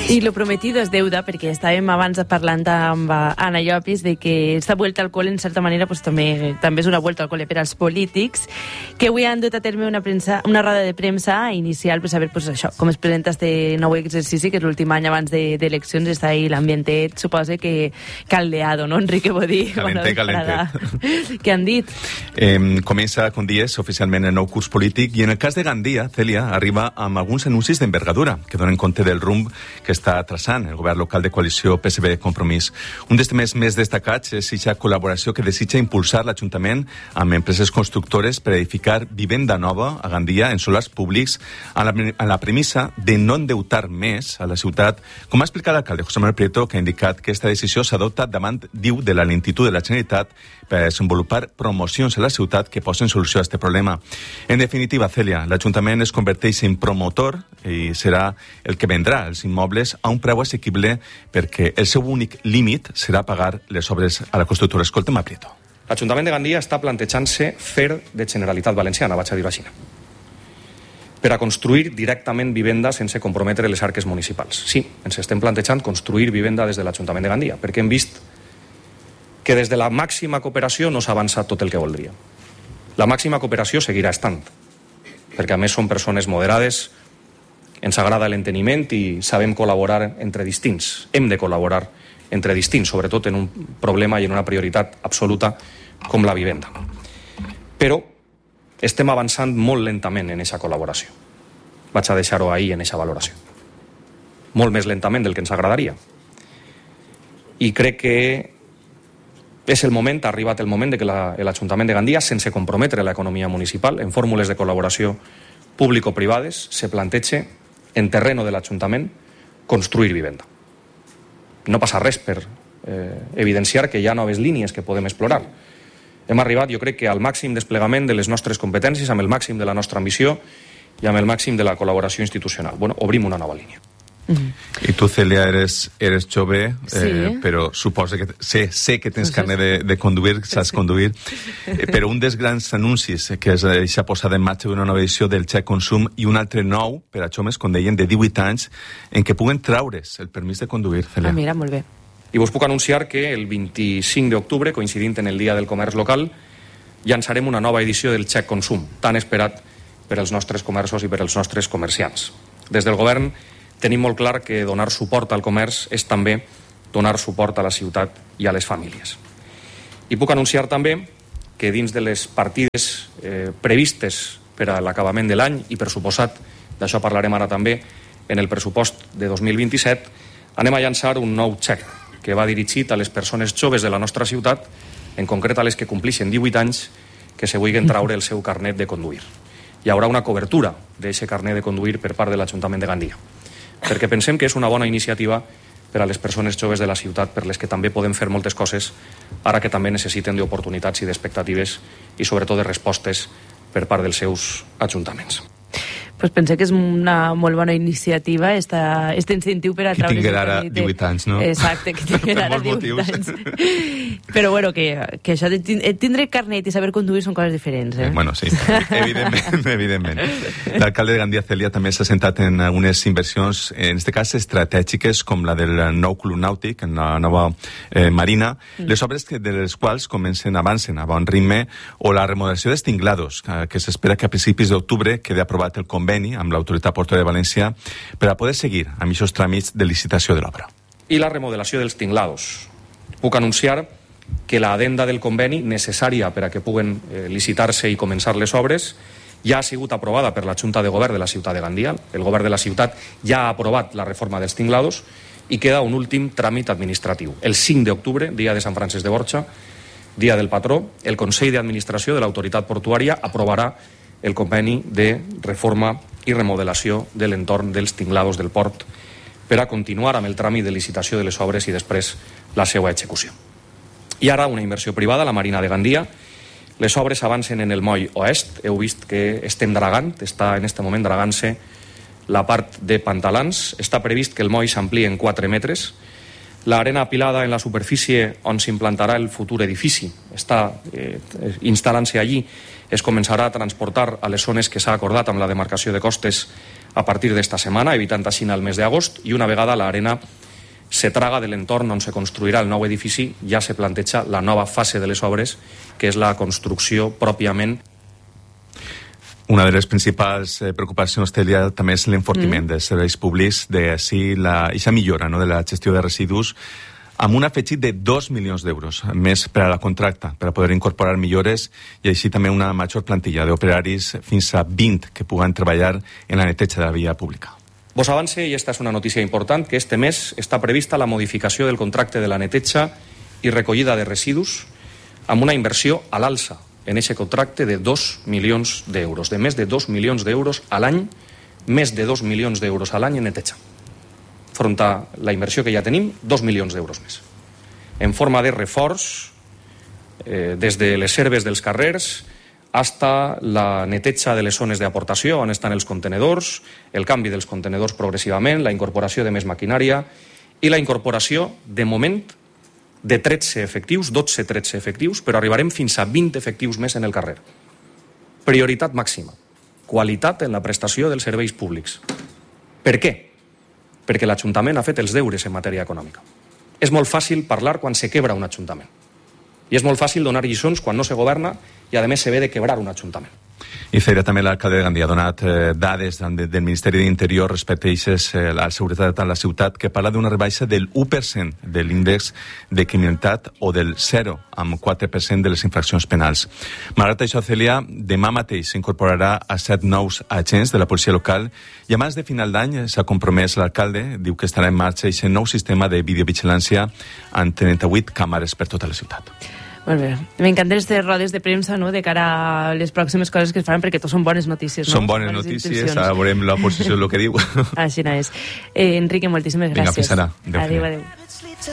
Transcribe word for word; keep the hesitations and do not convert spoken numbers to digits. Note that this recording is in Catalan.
I lo prometido és deuda, perquè estàvem abans parlant amb Anna Llopis de que esta vuelta al col, en certa manera, pues, també, també és una vuelta al col per als polítics, que avui han dut a terme una, premsa, una roda de premsa inicial per saber pues, això, com es presenta este nou exercici, que és l'últim any abans d'eleccions, de, està ahí l'ambientet, suposa que caldeado, no, Enrique Bodí? Calentet, calentet. Què han dit? Eh, comença, com dies, oficialment el nou curs polític, i en el cas de Gandia, Cèlia, arriba amb alguns anuncis d'envergadura, que donen compte del rumb que està traçant el govern local de coalició P S B Compromís. Un dels temes més destacats és aquesta col·laboració que desitja impulsar l'Ajuntament amb empreses constructores per edificar vivenda nova a Gandia en solars públics a la, a la premissa de no endeutar més a la ciutat, com ha explicat l'alcalde José Manuel Prieto, que ha indicat que aquesta decisió s'adopta davant, diu, de la lentitud de la Generalitat per desenvolupar promocions a la ciutat que posen solució a aquest problema. En definitiva, Cèlia, l'Ajuntament es converteix en promotor i serà el que vendrà els immobles a un preu assequible perquè el seu únic límit serà pagar les obres a la constructora. Escoltem a Prieto. L'Ajuntament de Gandia està plantejant-se fer de Generalitat Valenciana, vaig a dir-ho així, per a construir directament vivenda sense comprometre les arques municipals. Sí, ens estem plantejant construir vivenda des de l'Ajuntament de Gandia, perquè hem vist que des de la màxima cooperació no s'ha avançat tot el que voldria. La màxima cooperació seguirà estant, perquè a més són persones moderades, ens agrada l'enteniment i sabem col·laborar entre distints. Hem de col·laborar entre distints, sobretot en un problema i en una prioritat absoluta com la vivenda. Però estem avançant molt lentament en aquesta col·laboració. Vaig a deixar-ho ahir en aquesta valoració. Molt més lentament del que ens agradaria. I crec que és el moment, ha arribat el moment de que la, l'Ajuntament de Gandia, sense comprometre l'economia municipal, en fórmules de col·laboració público-privades, se planteja en terreno de l'Ajuntament construir vivenda. No passa res per eh, evidenciar que hi ha noves línies que podem explorar. Hem arribat, jo crec, que al màxim desplegament de les nostres competències, amb el màxim de la nostra ambició i amb el màxim de la col·laboració institucional. Bueno, obrim una nova línia. Mm-hmm. I tu, Cèlia, eres, eres jove, eh, sí. però suposo que sé, sé que tens carnet de, de conduir, saps conduir, eh, però un dels grans anuncis que és aquesta posada en marxa d'una nova edició del xec consum i un altre nou per a joves, com deien, de divuit anys, en què puguen traure's el permís de conduir, Cèlia. Ah, mira, molt bé. I vos puc anunciar que el vint-i-cinc d'octubre, coincidint en el Dia del Comerç Local, llançarem una nova edició del xec consum, tan esperat per als nostres comerços i per als nostres comerciants. Des del govern tenim molt clar que donar suport al comerç és també donar suport a la ciutat i a les famílies. I puc anunciar també que dins de les partides eh, previstes per a l'acabament de l'any i per suposat, d'això parlarem ara també, en el pressupost de dos mil vint-i-set, anem a llançar un nou xec que va dirigit a les persones joves de la nostra ciutat, en concret a les que complixen divuit anys, que se vulguin traure el seu carnet de conduir. Hi haurà una cobertura d'aquest carnet de conduir per part de l'Ajuntament de Gandia, perquè pensem que és una bona iniciativa per a les persones joves de la ciutat, per les que també podem fer moltes coses, ara que també necessiten d'oportunitats i d'expectatives i sobretot de respostes per part dels seus ajuntaments. Pues pensé que és una molt bona iniciativa esta, este incentiu per a traure... Que tinguera ara divuit anys, no? Exacte, que tinguera ara divuit anys. Però bueno, que, que això de tindre carnet i saber conduir són coses diferents, eh? Bueno, sí, evidentment, evidentment. L'alcalde de Gandia, Cèlia, també s'ha centrat en algunes inversions, en aquest cas estratègiques, com la del nou club nàutic, en la nova eh, marina, mm. les obres que, de les quals comencen, avancen a bon ritme, o la remodelació dels tinglados, que, que s'espera que a principis d'octubre quedi aprovat el conveni amb l'Autoritat Portuària de València per a poder seguir amb aquests tràmits de licitació de l'obra. I la remodelació dels tinglados. Puc anunciar que l'adenda del conveni necessària per a que puguen eh, licitar-se i començar les obres ja ha sigut aprovada per la Junta de Govern de la ciutat de Gandia. El govern de la ciutat ja ha aprovat la reforma dels tinglados i queda un últim tràmit administratiu. El cinc d'octubre, dia de Sant Francesc de Borja, dia del patró, el Consell d'Administració de l'Autoritat Portuària aprovarà el conveni de reforma i remodelació de l'entorn dels tinglados del port per a continuar amb el tràmit de licitació de les obres i després la seva execució. I ara una inversió privada, la Marina de Gandia. Les obres avancen en el moll oest. Heu vist que estem dragant, està en aquest moment dragant-se la part de pantalans. Està previst que el moll s'ampli en quatre metres. L'arena apilada en la superfície on s'implantarà el futur edifici està eh, instal·lant-se allí. Es començarà a transportar a les zones que s'ha acordat amb la demarcació de costes a partir d'esta setmana, evitant així el mes d'agost, i una vegada l'Arena se traga de l'entorn on se construirà el nou edifici, ja se planteja la nova fase de les obres, que és la construcció pròpiament. Una de les principals eh, preocupacions, Tèlia, també és l'enfortiment mm. dels serveis públics, de així la, aquesta millora, no?, de la gestió de residus, amb un afegit de dos milions d'euros més per a la contracta, per a poder incorporar millores i així també una major plantilla d'operaris fins a vint que puguen treballar en la neteja de la via pública. Vos avance, i esta és una notícia important, que este mes està prevista la modificació del contracte de la neteja i recollida de residus amb una inversió a l'alça en aquest contracte de dos milions d'euros, de més de dos milions d'euros a l'any, més de dos milions d'euros a l'any en neteja. Front a la inversió que ja tenim, dos milions d'euros més. En forma de reforç, eh, des de les serves dels carrers hasta la neteja de les zones d'aportació on estan els contenedors, el canvi dels contenedors progressivament, la incorporació de més maquinària i la incorporació, de moment, de tretze efectius, dotze tretze efectius, però arribarem fins a vint efectius més en el carrer. Prioritat màxima. Qualitat en la prestació dels serveis públics. Per què? Perquè l'Ajuntament ha fet els deures en matèria econòmica. És molt fàcil parlar quan se quebra un ajuntament. I és molt fàcil donar lliçons quan no se governa i, a més, se ve de quebrar un ajuntament. I Celia, també l'alcalde de Gandia ha donat eh, dades de, del Ministeri d'Interior respecte a eh, la seguretat a la ciutat, que parla d'una rebaixa del u per cent de l'índex de criminalitat o del zero amb quatre per cent de les infraccions penals. Malgrat això, Celia, demà mateix s'incorporarà a set nous agents de la policia local i abans de final d'any s'ha compromès l'alcalde, diu que estarà en marxa aquest nou sistema de videovigilància amb trenta-vuit càmeres per tota la ciutat. Molt bé. M'encanten aquestes rodes de premsa, no?, de cara a les pròximes coses que es faran, perquè tot són bones notícies, no? Són bones, bones notícies, ara veurem l'oposició el que diu. Així no és. Eh, Enrique, moltíssimes gràcies. Vinga, fins ara. Adéu, adéu.